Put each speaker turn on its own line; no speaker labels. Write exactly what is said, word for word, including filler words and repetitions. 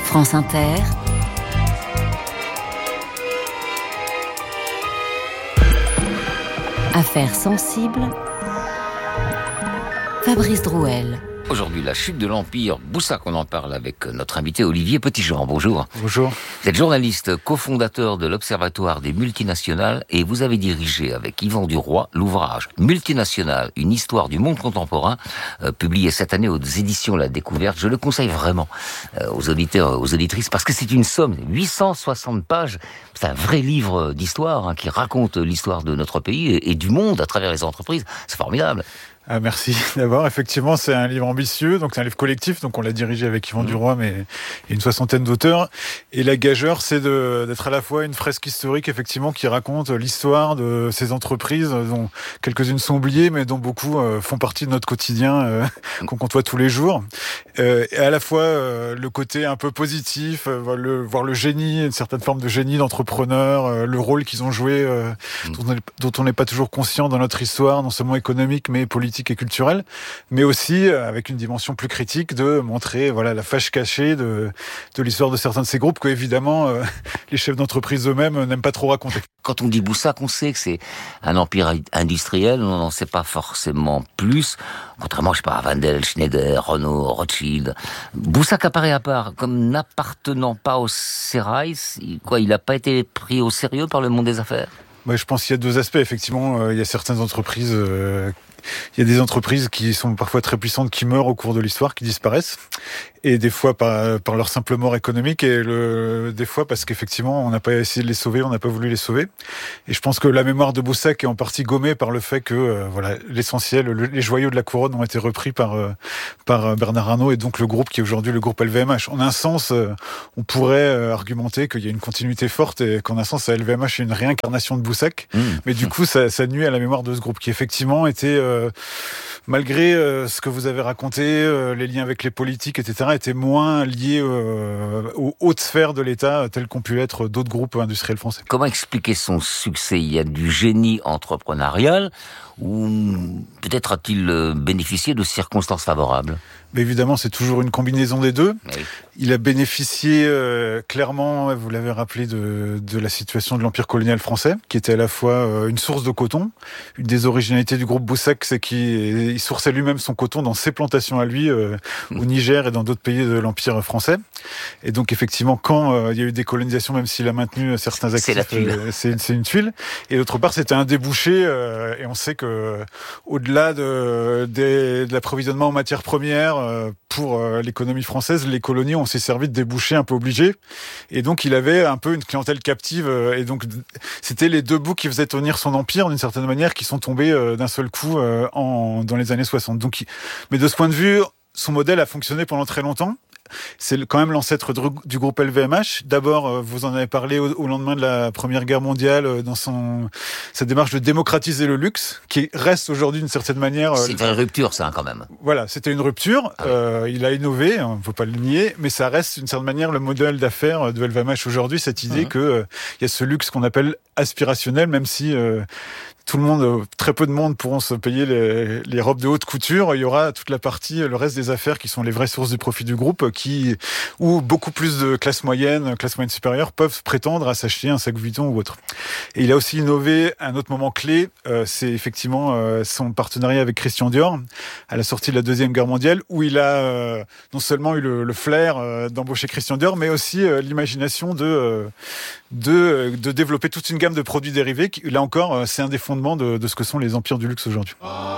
France Inter. Affaires sensibles. Fabrice Drouel.
Aujourd'hui, la chute de l'Empire Boussac, on en parle avec notre invité Olivier Petitjean. Bonjour.
Bonjour.
Vous êtes journaliste, cofondateur de l'Observatoire des multinationales et vous avez dirigé avec Yvan Duroy l'ouvrage Multinationales, une histoire du monde contemporain, euh, publié cette année aux éditions La Découverte. Je le conseille vraiment euh, aux auditeurs, aux auditrices, parce que c'est une somme, huit cent soixante pages. C'est un vrai livre d'histoire hein, qui raconte l'histoire de notre pays et, et du monde à travers les entreprises. C'est formidable.
Ah, merci d'abord. Effectivement, c'est un livre ambitieux, donc c'est un livre collectif, donc on l'a dirigé avec Yvan mmh. Duroy, mais il y a une soixantaine d'auteurs. Et la gageure, c'est de, d'être à la fois une fresque historique, effectivement, qui raconte l'histoire de ces entreprises, dont quelques-unes sont oubliées, mais dont beaucoup euh, font partie de notre quotidien, euh, qu'on côtoie tous les jours. Euh, et à la fois euh, le côté un peu positif, euh, le, voir le génie, une certaine forme de génie d'entrepreneur, euh, le rôle qu'ils ont joué, euh, mmh. dont, on est, dont on n'est pas toujours conscient dans notre histoire, non seulement économique, mais politique et culturelle, mais aussi avec une dimension plus critique de montrer voilà la fâche cachée de de l'histoire de certains de ces groupes que évidemment euh, les chefs d'entreprise eux-mêmes n'aiment pas trop raconter.
Quand on dit Boussac, on sait que c'est un empire industriel, on n'en sait pas forcément plus, contrairement, je sais pas, à Wendel, Schneider, Renault, Rothschild. Boussac apparaît à part comme n'appartenant pas au sérail, quoi, il n'a pas été pris au sérieux par le monde des affaires.
Ouais, je pense qu'il y a deux aspects. Effectivement, euh, il y a certaines entreprises euh, il y a des entreprises qui sont parfois très puissantes, qui meurent au cours de l'histoire, qui disparaissent. Et des fois par, par leur simple mort économique, et le, des fois parce qu'effectivement, on n'a pas essayé de les sauver, on n'a pas voulu les sauver. Et je pense que la mémoire de Boussac est en partie gommée par le fait que euh, voilà, l'essentiel, le, les joyaux de la couronne ont été repris par, euh, par Bernard Arnault, et donc le groupe qui est aujourd'hui le groupe L V M H. En un sens, euh, on pourrait euh, argumenter qu'il y a une continuité forte, et qu'en un sens, L V M H est une réincarnation de Boussac. Mmh. Mais du coup, ça, ça nuit à la mémoire de ce groupe, qui effectivement était... Euh, malgré euh, ce que vous avez raconté, euh, les liens avec les politiques, et cetera, étaient moins liés euh, aux hautes sphères de l'État, tels qu'ont pu l'être d'autres groupes industriels français.
Comment expliquer son succès ? Il y a du génie entrepreneurial, ou peut-être a-t-il bénéficié de circonstances favorables ?
Mais évidemment, c'est toujours une combinaison des deux.
Oui.
Il a bénéficié euh, clairement, vous l'avez rappelé, de, de la situation de l'Empire colonial français, qui était à la fois euh, une source de coton. Une des originalités du groupe Boussac, c'est qu'il il sourçait lui-même son coton dans ses plantations à lui, euh, au Niger et dans d'autres pays de l'Empire français. Et donc effectivement, quand euh, il y a eu des colonisations, même s'il a maintenu certains actifs,
c'est, la tuile.
Euh, c'est, c'est une tuile. Et d'autre part, c'était un débouché, euh, et on sait que euh, au-delà de, de, de l'approvisionnement en matières premières, pour l'économie française, les colonies ont s'est servi de débouchés un peu obligés, et donc il avait un peu une clientèle captive, et donc c'était les deux bouts qui faisaient tenir son empire d'une certaine manière, qui sont tombés d'un seul coup en, dans les années soixante. Donc, mais de ce point de vue, son modèle a fonctionné pendant très longtemps. C'est quand même l'ancêtre du groupe L V M H. D'abord, vous en avez parlé au lendemain de la Première Guerre mondiale, dans son sa démarche de démocratiser le luxe, qui reste aujourd'hui d'une certaine manière...
C'est une rupture, ça, quand même.
Voilà, c'était une rupture. Ah oui. euh, il a innové, on ne peut pas le nier, mais ça reste d'une certaine manière le modèle d'affaires de L V M H aujourd'hui, cette idée mmh. qu'il euh, y a ce luxe qu'on appelle aspirationnel, même si... Euh, tout le monde, très peu de monde pourront se payer les, les robes de haute couture. Il y aura toute la partie, le reste des affaires qui sont les vraies sources du profit du groupe, qui, où beaucoup plus de classes moyennes, classes moyennes supérieures peuvent prétendre à s'acheter un sac Vuitton ou autre. Et il a aussi innové un autre moment clé, euh, c'est effectivement euh, son partenariat avec Christian Dior à la sortie de la Deuxième Guerre mondiale, où il a euh, non seulement eu le, le flair euh, d'embaucher Christian Dior, mais aussi euh, l'imagination de, euh, de, de développer toute une gamme de produits dérivés. Qui, là encore, euh, c'est un des fondements De, de ce que sont les empires du luxe aujourd'hui.